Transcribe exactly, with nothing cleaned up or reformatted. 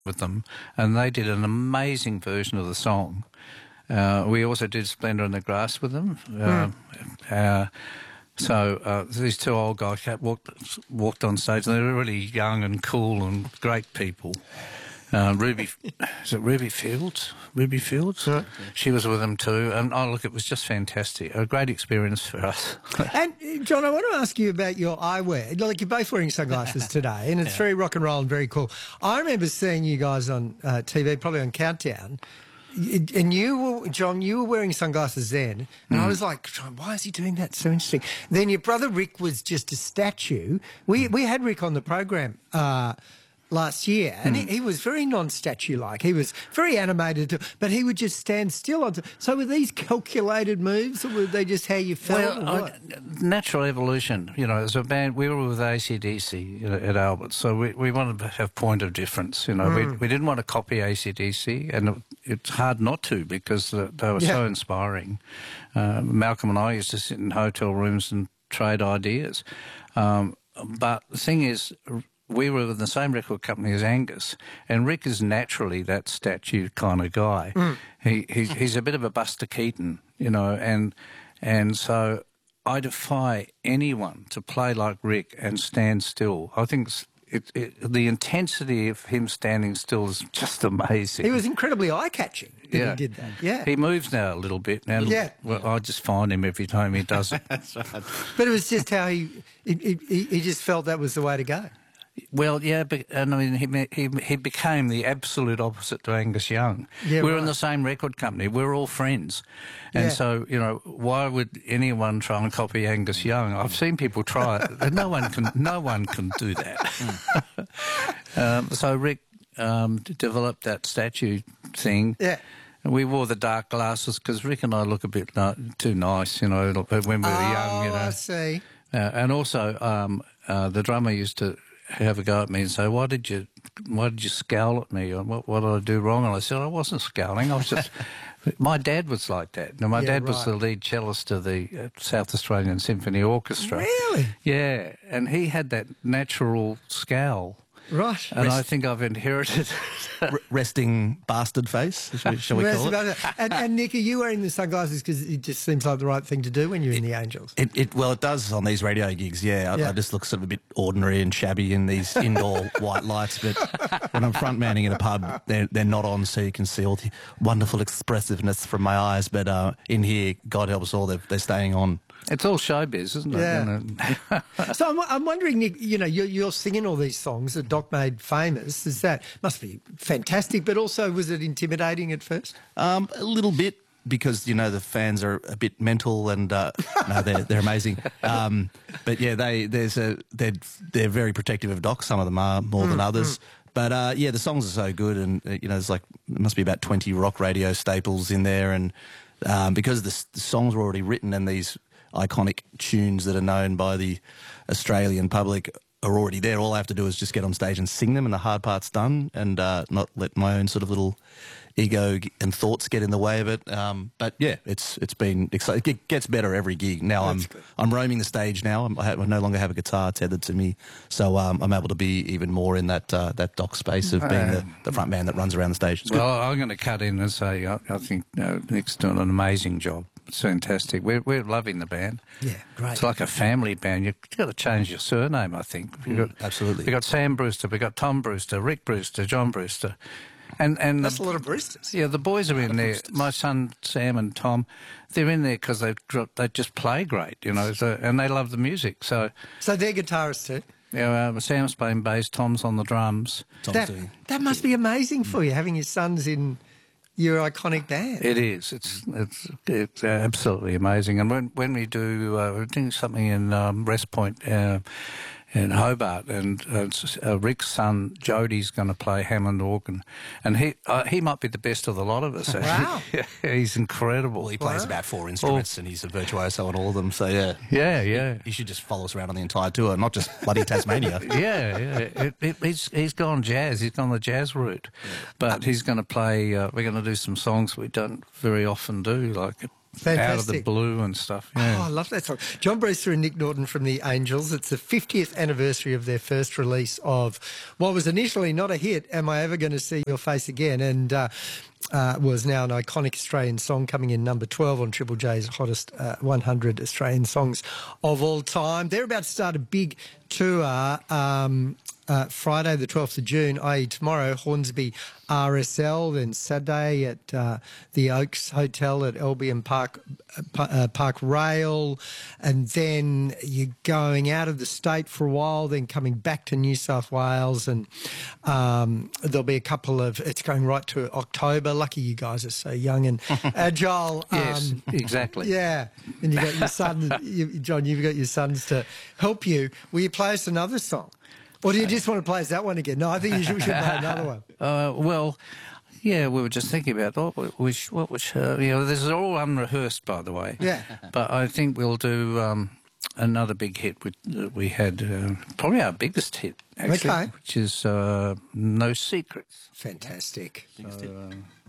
with them, and they did an amazing version of the song. Uh, we also did Splendour in the Grass with them. Mm. Uh, uh, so uh, these two old guys walked, walked on stage, and they were really young and cool and great people. Uh, Ruby, is it Ruby Fields? Ruby Fields? Right. She was with them too. And, oh, look, it was just fantastic. A great experience for us. And, John, I want to ask you about your eyewear. Like, you're both wearing sunglasses today, and it's yeah. very rock and roll and very cool. I remember seeing you guys on uh, T V, probably on Countdown, and you were, John, you were wearing sunglasses then, and mm. I was like, John, why is he doing that? So interesting. Then your brother Rick was just a statue. We, we had Rick on the program uh last year, and mm. he, he was very non-statue-like. He was very animated, but he would just stand still. On so were these calculated moves, or were they just how you felt? Well, I, natural evolution. You know, as a band, we were with A C D C you know, at Albert, so we, we wanted to have point of difference. You know, mm. we, we didn't want to copy A C D C, and it, it's hard not to because uh, they were yeah. so inspiring. Uh, Malcolm and I used to sit in hotel rooms and trade ideas. Um, but the thing is, we were in the same record company as Angus, and Rick is naturally that statue kind of guy. Mm. He, he he's a bit of a Buster Keaton, you know, and and so I defy anyone to play like Rick and stand still. I think it, it, the intensity of him standing still is just amazing. He was incredibly eye-catching when yeah. he did that. Yeah, he moves now a little bit. Now, yeah. Well, I just find him every time he does it. That's right. But it was just how he, he he he just felt that was the way to go. Well, yeah, but, and I mean, he, he he became the absolute opposite to Angus Young. Yeah, we were right. in the same record company. We were all friends. And yeah. so, you know, why would anyone try and copy Angus Young? I've seen people try it. No one can, no one can do that. Mm. um, so Rick um, developed that statue thing. Yeah. And we wore the dark glasses because Rick and I look a bit no, too nice, you know, when we were oh, young, you know. I see. Uh, and also, um, uh, the drummer used to have a go at me and say, why did you why did you scowl at me? What, what did I do wrong? And I said, I wasn't scowling. I was just... My dad was like that. Now, my yeah, dad right. was the lead cellist of the uh, South Australian Symphony Orchestra. Really? Yeah, and he had that natural scowl. Right. And Rest, I think I've inherited r- resting bastard face, shall we call it? And, and Nick, are you wearing the sunglasses because it just seems like the right thing to do when you're it, in the Angels? It, it Well, it does on these radio gigs, yeah. I, yeah. I just look sort of a bit ordinary and shabby in these indoor white lights, but when I'm front manning in a pub, they're, they're not on, so you can see all the wonderful expressiveness from my eyes. But uh, in here, God help us all, they're, they're staying on. It's all showbiz, isn't it? Yeah. You know? So I'm, I'm wondering, Nick, you know, you're, you're singing all these songs that Doc made famous. Is that must be fantastic, but also was it intimidating at first? Um, a little bit, because, you know, the fans are a bit mental and, uh, no, they're, they're amazing. Um, but, yeah, they there's a they're, they're very protective of Doc. Some of them are more mm, than others. Mm. But, uh, yeah, the songs are so good, and, uh, you know, there's like, there must be about twenty rock radio staples in there, and um, because the, the songs were already written and these iconic tunes that are known by the Australian public are already there. All I have to do is just get on stage and sing them, and the hard part's done, and uh, not let my own sort of little ego and thoughts get in the way of it. Um, but yeah, it's it's been exciting. It gets better every gig. Now That's I'm good. I'm roaming the stage now. I'm, I, have, I no longer have a guitar tethered to me, so um, I'm able to be even more in that uh, that Doc space of being the, the front man that runs around the stage. It's well, good. I'm going to cut in and say I, I think uh, Nick's doing an amazing job. It's fantastic. We're we're loving the band. Yeah, great. It's like a family band. You've got to change your surname, I think. You've got, mm, absolutely. We've got Sam Brewster, we've got Tom Brewster, Rick Brewster, John Brewster. And, and That's the, a lot of Brewsters. Yeah, the boys are in there. My son Sam and Tom, they're in there because they they just play great, you know, so, and they love the music. So, so they're guitarists too. Yeah, uh, Sam's playing bass, Tom's on the drums. Tom's that, doing. that must be amazing for you, having your sons in your iconic band. It is. It's it's it's uh, absolutely amazing. And when when we do uh, we're doing something in um, Rest Point uh, in Hobart, and uh, uh, Rick's son Jody's going to play Hammond organ, and he uh, he might be the best of the lot of us. Wow, he's incredible. Well, he plays wow. about four instruments, oh. and he's a virtuoso on all of them. So yeah, yeah, yeah. You should just follow us around on the entire tour, not just bloody Tasmania. yeah, yeah. It, it, he's he's gone jazz. He's gone the jazz route, yeah. but he's going to play. Uh, we're going to do some songs we don't very often do, like Fantastic. out of the blue and stuff. Yeah. Oh, I love that song. John Brewster and Nick Norton from the Angels. It's the fiftieth anniversary of their first release of what was initially not a hit, Am I Ever Going to See Your Face Again? And uh, uh, was now an iconic Australian song, coming in number twelve on Triple J's hottest uh, one hundred Australian songs of all time. They're about to start a big tour um, uh, Friday the twelfth of June, that is tomorrow, Hornsby R S L, then Saturday at uh, the Oaks Hotel at Albion Park, uh, Park Rail, and then you're going out of the state for a while, then coming back to New South Wales, and um, there'll be a couple of, it's going right to October. Lucky you guys are so young and agile. Yes, um, exactly. Yeah, and you've got your son, you, John, you've got your sons to help you. Will you play us another song? Or do you just want to play us that one again? No, I think you should, we should play another one. Uh, well, yeah, we were just thinking about oh, which, what was, uh, you know, this is all unrehearsed, by the way. Yeah. But I think we'll do um, another big hit we, that we had, uh, probably our biggest hit, actually, Okay. which is uh, No Secrets. Fantastic. So, uh,